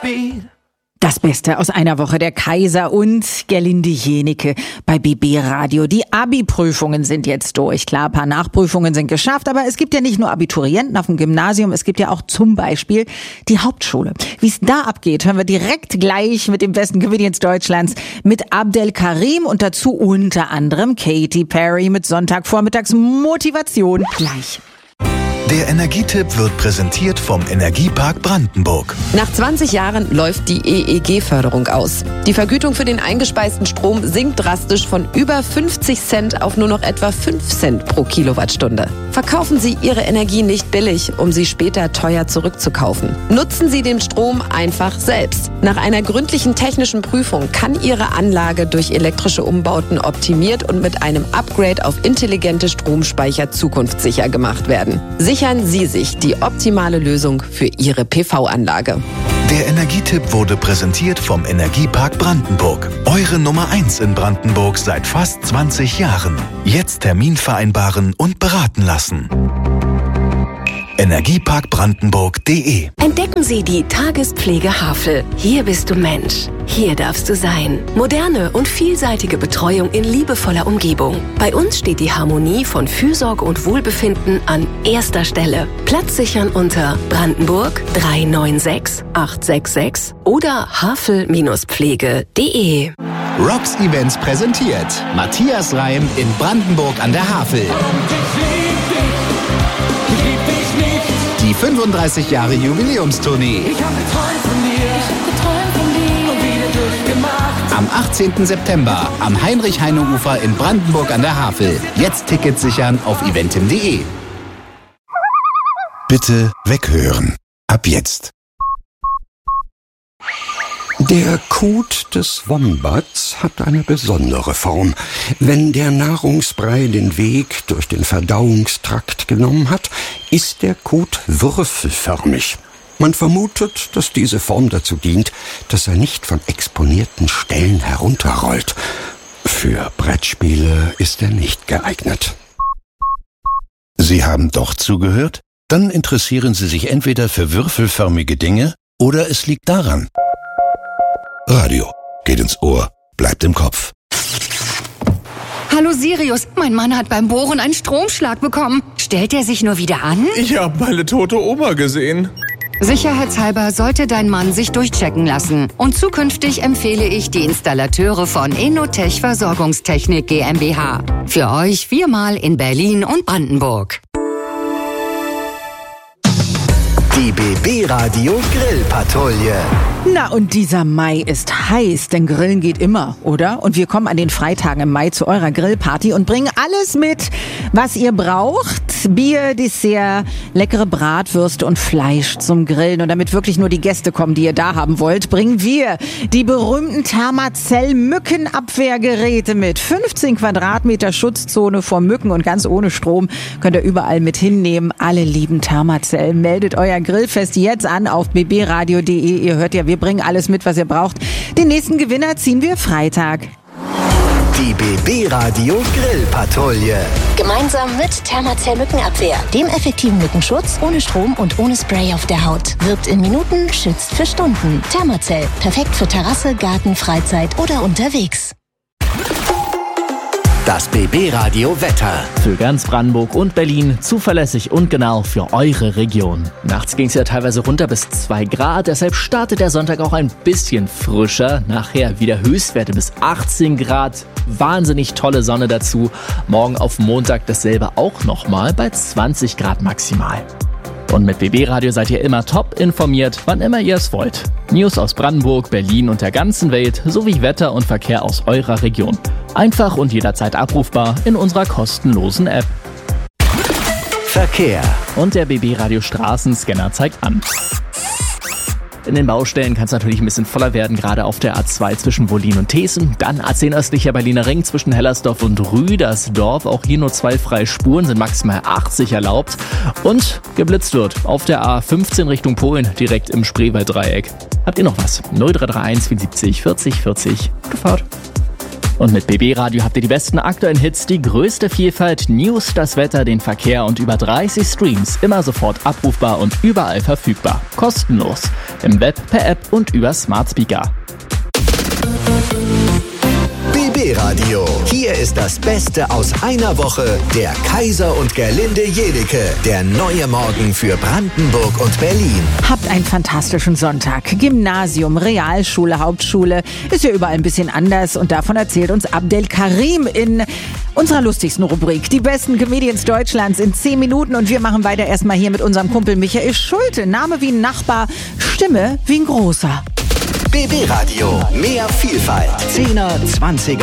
Das Beste aus einer Woche, der Kaiser und Gerlinde Jenecke bei BB Radio. Die Abi-Prüfungen sind jetzt durch. Klar, ein paar Nachprüfungen sind geschafft, aber es gibt ja nicht nur Abiturienten auf dem Gymnasium, es gibt ja auch zum Beispiel die Hauptschule. Wie es da abgeht, hören wir direkt gleich mit dem besten Comedians Deutschlands, mit Abdel Karim und dazu unter anderem Katy Perry mit Sonntagvormittags Motivation gleich. Der Energietipp wird präsentiert vom Energiepark Brandenburg. Nach 20 Jahren läuft die EEG-Förderung aus. Die Vergütung für den eingespeisten Strom sinkt drastisch von über 50 Cent auf nur noch etwa 5 Cent pro Kilowattstunde. Verkaufen Sie Ihre Energie nicht billig, um sie später teuer zurückzukaufen. Nutzen Sie den Strom einfach selbst. Nach einer gründlichen technischen Prüfung kann Ihre Anlage durch elektrische Umbauten optimiert und mit einem Upgrade auf intelligente Stromspeicher zukunftssicher gemacht werden. Sichern Sie sich die optimale Lösung für Ihre PV-Anlage. Der Energietipp wurde präsentiert vom Energiepark Brandenburg. Eure Nummer 1 in Brandenburg seit fast 20 Jahren. Jetzt Termin vereinbaren und beraten lassen. Energieparkbrandenburg.de. Entdecken Sie die Tagespflege Havel. Hier bist du Mensch. Hier darfst du sein. Moderne und vielseitige Betreuung in liebevoller Umgebung. Bei uns steht die Harmonie von Fürsorge und Wohlbefinden an erster Stelle. Platz sichern unter Brandenburg 396 866 oder havel-pflege.de. Rocks Events präsentiert Matthias Reim in Brandenburg an der Havel. Die 35 Jahre Jubiläumstournee. Ich hab geträumt von dir und wieder durchgemacht. Am 18. September am Heinrich-Heine-Ufer in Brandenburg an der Havel. Jetzt Tickets sichern auf eventim.de. Bitte weghören. Ab jetzt. Der Kot des Wombats hat eine besondere Form. Wenn der Nahrungsbrei den Weg durch den Verdauungstrakt genommen hat, ist der Kot würfelförmig. Man vermutet, dass diese Form dazu dient, dass er nicht von exponierten Stellen herunterrollt. Für Brettspiele ist er nicht geeignet. Sie haben doch zugehört? Dann interessieren Sie sich entweder für würfelförmige Dinge oder es liegt daran. Radio. Geht ins Ohr, bleibt im Kopf. Hallo Sirius, mein Mann hat beim Bohren einen Stromschlag bekommen. Stellt er sich nur wieder an? Ich habe meine tote Oma gesehen. Sicherheitshalber sollte dein Mann sich durchchecken lassen. Und zukünftig empfehle ich die Installateure von Enotech Versorgungstechnik GmbH. Für euch 4-mal in Berlin und Brandenburg. Die BB Radio Grillpatrouille. Na, und dieser Mai ist heiß, denn Grillen geht immer, oder? Und wir kommen an den Freitagen im Mai zu eurer Grillparty und bringen alles mit, was ihr braucht. Bier, Dessert, leckere Bratwürste und Fleisch zum Grillen. Und damit wirklich nur die Gäste kommen, die ihr da haben wollt, bringen wir die berühmten Thermacell-Mückenabwehrgeräte mit. 15 Quadratmeter Schutzzone vor Mücken und ganz ohne Strom. Könnt ihr überall mit hinnehmen. Alle lieben Thermacell. Meldet euer Grillfest jetzt an auf bbradio.de. Ihr hört ja, wir bringen alles mit, was ihr braucht. Den nächsten Gewinner ziehen wir Freitag. Die BB Radio Grillpatrouille. Gemeinsam mit Thermacell Mückenabwehr, dem effektiven Mückenschutz, ohne Strom und ohne Spray auf der Haut. Wirkt in Minuten, schützt für Stunden. Thermacell, perfekt für Terrasse, Garten, Freizeit oder unterwegs. Das BB Radio Wetter. Für ganz Brandenburg und Berlin zuverlässig und genau für eure Region. Nachts ging es ja teilweise runter bis 2 Grad, deshalb startet der Sonntag auch ein bisschen frischer. Nachher wieder Höchstwerte bis 18 Grad. Wahnsinnig tolle Sonne dazu. Morgen auf Montag dasselbe auch nochmal bei 20 Grad maximal. Und mit BB Radio seid ihr immer top informiert, wann immer ihr es wollt. News aus Brandenburg, Berlin und der ganzen Welt sowie Wetter und Verkehr aus eurer Region. Einfach und jederzeit abrufbar in unserer kostenlosen App. Verkehr. Und der BB Radio Straßenscanner zeigt an. In den Baustellen kann es natürlich ein bisschen voller werden, gerade auf der A2 zwischen Wollin und Thesen. Dann A10 östlicher Berliner Ring zwischen Hellersdorf und Rüdersdorf. Auch hier nur 2 freie Spuren, sind maximal 80 erlaubt. Und geblitzt wird auf der A15 Richtung Polen, direkt im Spreewalddreieck. Habt ihr noch was? 0331 74 40 40. Gute Fahrt. Und mit BB Radio habt ihr die besten aktuellen Hits, die größte Vielfalt, News, das Wetter, den Verkehr und über 30 Streams. Immer sofort abrufbar und überall verfügbar. Kostenlos. Im Web, per App und über Smart Speaker. BB Radio. Hier ist das Beste aus einer Woche. Der Kaiser und Gerlinde Jenike. Der neue Morgen für Brandenburg und Berlin. Habt einen fantastischen Sonntag. Gymnasium, Realschule, Hauptschule. Ist ja überall ein bisschen anders und davon erzählt uns Abdel Karim in unserer lustigsten Rubrik. Die besten Comedians Deutschlands in 10 Minuten und wir machen weiter erstmal hier mit unserem Kumpel Michael Schulte. Name wie ein Nachbar, Stimme wie ein Großer. BB Radio. Mehr Vielfalt. 10er, 20er